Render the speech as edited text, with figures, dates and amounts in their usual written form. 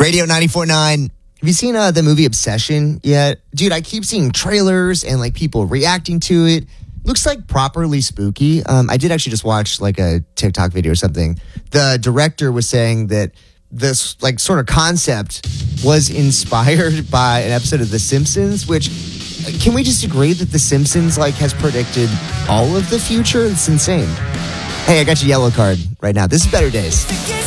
Radio 94.9. Have you seen the movie Obsession yet? Dude, I keep seeing trailers and like people reacting to it. Looks like properly spooky. I did actually just watch like a TikTok video or something. The director was saying that this like sort of concept was inspired by an episode of The Simpsons, which can we just agree that The Simpsons like has predicted all of the future? It's insane. Hey, I got your yellow card right now. This is Better Days.